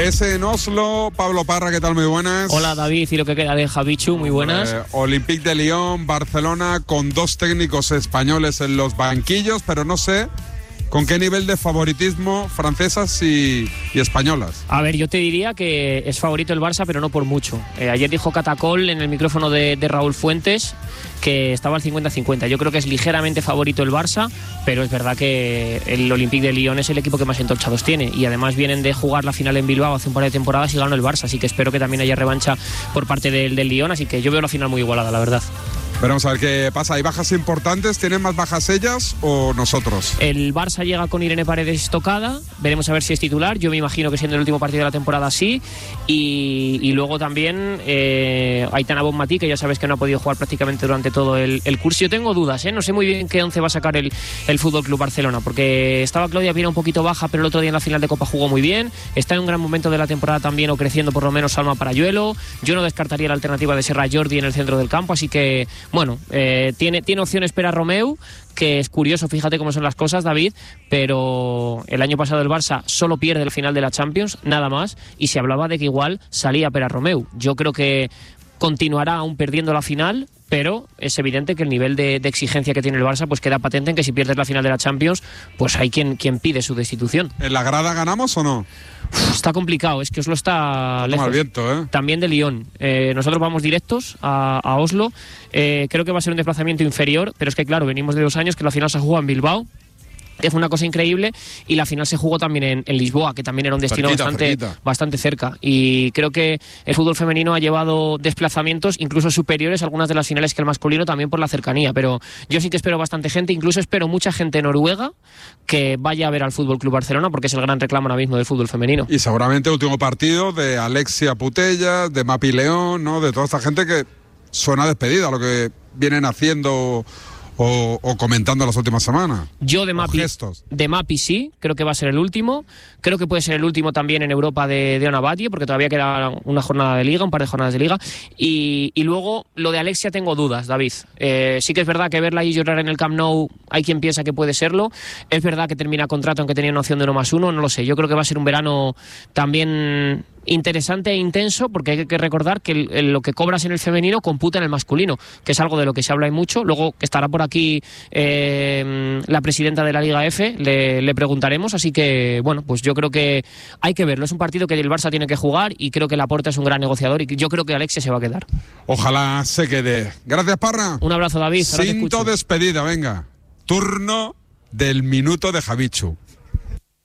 Ese en Oslo, Pablo Parra, ¿qué tal? Muy buenas. Hola David, y lo que queda de Javichu, muy buenas. Olympique de Lyon, Barcelona, con 2 técnicos españoles en los banquillos, pero no sé con qué nivel de favoritismo francesas y españolas. A ver, yo te diría que es favorito el Barça, pero no por mucho. Ayer dijo Catacol en el micrófono de Raúl Fuentes que estaba al 50-50. Yo creo que es ligeramente favorito el Barça, pero es verdad que el Olympique de Lyon es el equipo que más entorchados tiene, y además vienen de jugar la final en Bilbao hace un par de temporadas y ganó el Barça, así que espero que también haya revancha por parte del Lyon, así que yo veo la final muy igualada, la verdad. Veremos a ver qué pasa. ¿Hay bajas importantes? ¿Tienen más bajas ellas o nosotros? El Barça llega con Irene Paredes tocada. Veremos a ver si es titular. Yo me imagino que siendo el último partido de la temporada sí. Y luego también Aitana Bonmatí, que ya sabes que no ha podido jugar prácticamente durante todo el curso. Yo tengo dudas, no sé muy bien qué 11 va a sacar el Fútbol Club Barcelona, porque estaba Claudia Pina un poquito baja, pero el otro día en la final de Copa jugó muy bien. Está en un gran momento de la temporada también, o creciendo por lo menos, Salma Parayuelo. Yo no descartaría la alternativa de Serra Jordi en el centro del campo, así que bueno, tiene opciones para Romeu, que es curioso, fíjate cómo son las cosas, David, pero el año pasado el Barça solo pierde la final de la Champions, nada más, y se hablaba de que igual salía Pere Romeu. Yo creo que continuará aún perdiendo la final, pero es evidente que el nivel de exigencia que tiene el Barça pues queda patente en que si pierdes la final de la Champions, pues hay quien pide su destitución. ¿En la grada ganamos o no? Está complicado, es que Oslo está lejos. Mal viento, También de Lyon. Nosotros vamos directos a Oslo. Creo que va a ser un desplazamiento inferior, pero es que claro, venimos de 2 años que la final se jugó en Bilbao, que fue una cosa increíble, y la final se jugó también en Lisboa, que también era un destino bastante cerca, y creo que el fútbol femenino ha llevado desplazamientos incluso superiores a algunas de las finales que el masculino, también por la cercanía, pero yo sí que espero bastante gente, incluso espero mucha gente noruega que vaya a ver al Fútbol Club Barcelona, porque es el gran reclamo ahora mismo del fútbol femenino. Y seguramente último partido de Alexia Putellas, de Mapi León, ¿no? De toda esta gente que suena despedida, lo que vienen haciendo o comentando las últimas semanas. Yo de Mapi sí, creo que va a ser el último. Creo que puede ser el último también en Europa de Ona Batlle, porque todavía queda una jornada de liga, un par de jornadas de liga. Y luego lo de Alexia tengo dudas, David. Sí que es verdad que verla ahí llorar en el Camp Nou, hay quien piensa que puede serlo. Es verdad que termina contrato, aunque tenía una opción de 1+1, no lo sé. Yo creo que va a ser un verano también interesante e intenso, porque hay que recordar que lo que cobras en el femenino computa en el masculino, que es algo de lo que se habla y mucho. Luego estará por aquí la presidenta de la Liga F, le preguntaremos, así que bueno, pues yo creo que hay que verlo. Es un partido que el Barça tiene que jugar, y creo que Laporta es un gran negociador, y yo creo que Alexia se va a quedar. Ojalá se quede. Gracias, Parra. Un abrazo, David. Cinto despedida, venga. Turno del minuto de Javichu.